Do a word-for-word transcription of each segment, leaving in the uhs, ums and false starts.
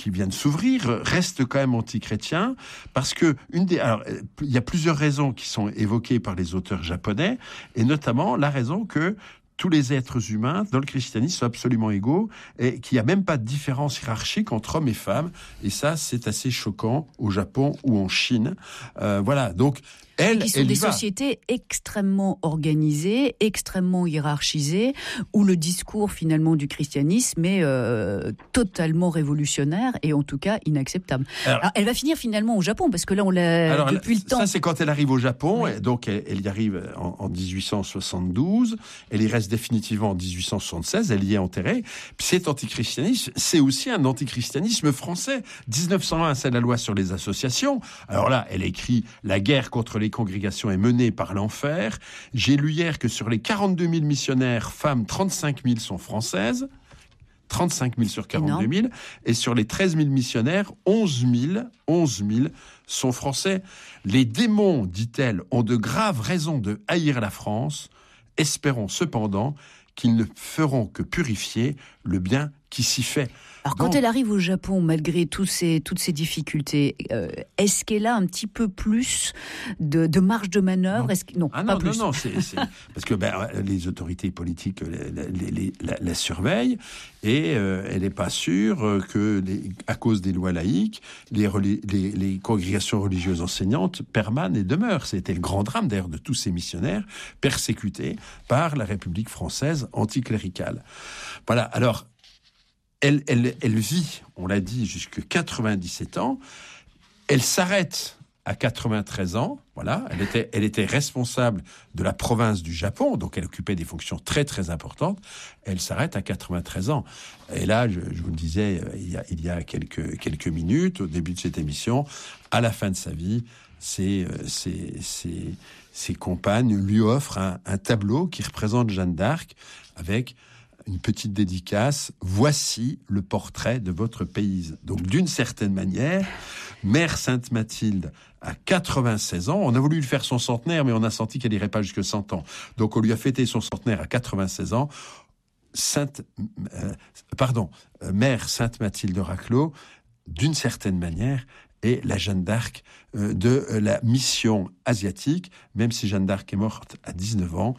qui vient de s'ouvrir reste quand même anti-chrétien, parce que une des, alors, il y a plusieurs raisons qui sont évoquées par les auteurs japonais, et notamment la raison que tous les êtres humains dans le christianisme sont absolument égaux et qu'il n'y a même pas de différence hiérarchique entre hommes et femmes. Et ça, c'est assez choquant au Japon ou en Chine. Euh, voilà, donc... Elle, qui sont elle des va. sociétés extrêmement organisées, extrêmement hiérarchisées, où le discours finalement du christianisme est euh, totalement révolutionnaire et en tout cas inacceptable. Alors, alors, elle va finir finalement au Japon, parce que là on l'a alors, depuis le temps. Ça c'est quand elle arrive au Japon, oui. et donc elle, elle y arrive en, en dix-huit cent soixante-douze, elle y reste définitivement en dix-huit cent soixante-seize, elle y est enterrée. Puis cet antichristianisme, c'est aussi un antichristianisme français. dix-neuf cent un, c'est la loi sur les associations. Alors là, elle écrit « La guerre contre les Les congrégations est menée par l'enfer. J'ai lu hier que sur les quarante-deux mille missionnaires, femmes, trente-cinq mille sont françaises. trente-cinq mille sur quarante-deux mille. Et sur les treize mille missionnaires, onze mille, onze mille sont français. Les démons, dit-elle, ont de graves raisons de haïr la France. Espérons cependant qu'ils ne feront que purifier le bien qui s'y fait. Alors, quand Donc, elle arrive au Japon, malgré tous ces, toutes ces difficultés, euh, est-ce qu'elle a un petit peu plus de, de marge de manœuvre ? Non, Est-ce que, non, ah pas non, plus. non, non, c'est, c'est parce que ben, les autorités politiques les, les, les, la, la surveillent et euh, elle n'est pas sûre que, les, à cause des lois laïques, les, les, les congrégations religieuses enseignantes permanent et demeurent. C'était le grand drame d'ailleurs de tous ces missionnaires persécutés par la République française anticléricale. Voilà, alors... Elle, elle, elle vit, on l'a dit, jusqu'à quatre-vingt-dix-sept ans. Elle s'arrête à quatre-vingt-treize ans. Voilà, elle était, elle était responsable de la province du Japon, donc elle occupait des fonctions très très importantes. Elle s'arrête à quatre-vingt-treize ans. Et là, je, je vous le disais, il y a, il y a quelques, quelques minutes, au début de cette émission, à la fin de sa vie, ses, ses, ses, ses compagnes lui offrent un, un tableau qui représente Jeanne d'Arc avec une petite dédicace, voici le portrait de votre pays. Donc, d'une certaine manière, Mère Sainte-Mathilde a quatre-vingt-seize ans. On a voulu lui faire son centenaire, mais on a senti qu'elle n'irait pas jusque cent ans. Donc, on lui a fêté son centenaire à quatre-vingt-seize ans. Sainte, euh, pardon, euh, Mère Sainte-Mathilde de Raclot, d'une certaine manière, est la Jeanne d'Arc euh, de euh, la mission asiatique, même si Jeanne d'Arc est morte à dix-neuf ans.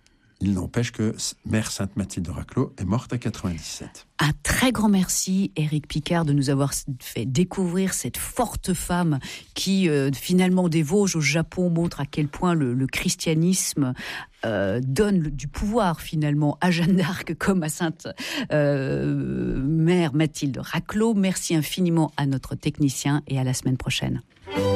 Il n'empêche que Mère Sainte-Mathilde de Raclot est morte à quatre-vingt-dix-sept. Un très grand merci, Éric Picard, de nous avoir fait découvrir cette forte femme qui, euh, finalement, des Vosges au Japon, montre à quel point le, le christianisme euh, donne le, du pouvoir, finalement, à Jeanne d'Arc comme à Sainte euh, Mère Mathilde Raclot. Merci infiniment à notre technicien et à la semaine prochaine.